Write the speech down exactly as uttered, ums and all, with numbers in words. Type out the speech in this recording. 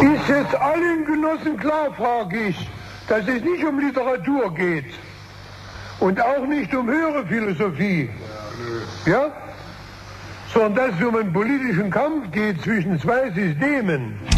Ist jetzt allen Genossen klar, frage ich, dass es nicht um Literatur geht und auch nicht um höhere Philosophie, ja, sondern dass es um einen politischen Kampf geht zwischen zwei Systemen.